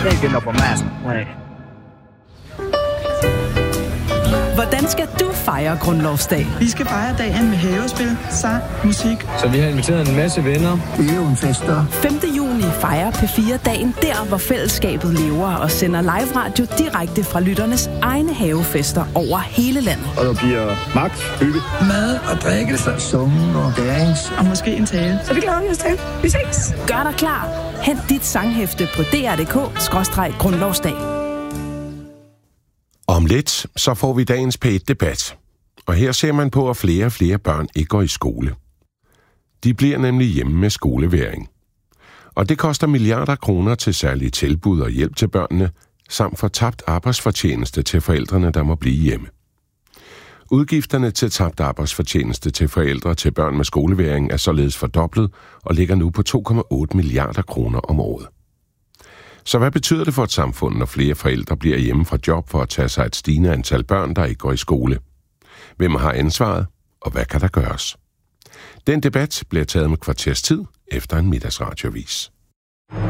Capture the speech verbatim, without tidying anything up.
taking up a master plan. Hvordan skal du fejre grundlovsdag? Vi skal fejre dagen med havespil, sang, musik. Så vi har inviteret en masse venner. Øvensfester. femte juni fejrer P fire dagen der, hvor fællesskabet lever og sender live radio direkte fra lytternes egne havefester over hele landet. Og der bliver magt, hygge, Mad og drikkelse. Sungen og dance. Og måske en tale. Så vi glæder os til. Vi ses. Gør dig klar. Hent dit sanghæfte på d r punktum d k skråstreg grundlovsdag. Om lidt, så får vi dagens P et-debat. Og her ser man på, at flere og flere børn ikke går i skole. De bliver nemlig hjemme med skoleværing. Og det koster milliarder kroner til særlige tilbud og hjælp til børnene, samt for tabt arbejdsfortjeneste til forældrene, der må blive hjemme. Udgifterne til tabt arbejdsfortjeneste til forældre til børn med skoleværing er således fordoblet og ligger nu på to komma otte milliarder kroner om året. Så hvad betyder det for et samfund, når flere forældre bliver hjemme fra job for at tage sig et stigende antal børn, der ikke går i skole? Hvem har ansvaret, og hvad kan der gøres? Den debat bliver taget med kvarters tid efter en middagsradiovis.